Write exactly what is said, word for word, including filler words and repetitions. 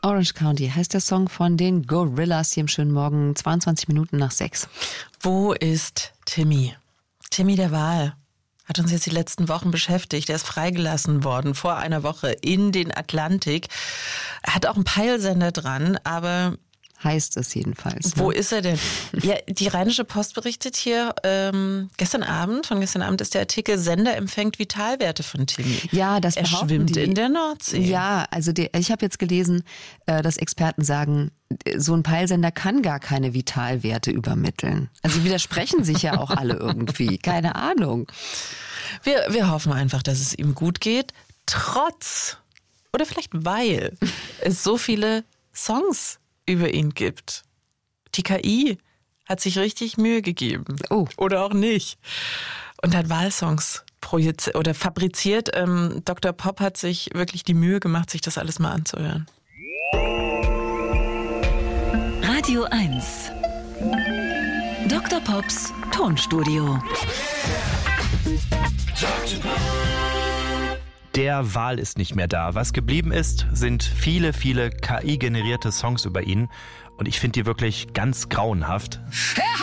Orange County heißt der Song von den Gorillaz hier im schönen Morgen, zweiundzwanzig Minuten nach sechs. Wo ist Timmy? Timmy der Wal hat uns jetzt die letzten Wochen beschäftigt. Er ist freigelassen worden vor einer Woche in den Atlantik. Er hat auch einen Peilsender dran, aber... Heißt es jedenfalls. Wo ne? ist er denn? Ja, die Rheinische Post berichtet hier, ähm, gestern Abend, von gestern Abend ist der Artikel, Sender empfängt Vitalwerte von Timmy. Ja, das Er behaupten schwimmt die. in der Nordsee. Ja, also die, ich habe jetzt gelesen, äh, dass Experten sagen, so ein Peilsender kann gar keine Vitalwerte übermitteln. Also die widersprechen sich ja auch alle irgendwie. Keine Ahnung. Wir, wir hoffen einfach, dass es ihm gut geht, trotz oder vielleicht weil es so viele Songs über ihn gibt. Die K I hat sich richtig Mühe gegeben. Oh. Oder auch nicht. Und hat Wahlsongs projiziert oder fabriziert. Ähm, Doktor Pop hat sich wirklich die Mühe gemacht, sich das alles mal anzuhören. Radio eins. Doktor Pops Tonstudio. Der Wal ist nicht mehr da. Was geblieben ist, sind viele, viele K I-generierte Songs über ihn. Und ich finde die wirklich ganz grauenhaft. Er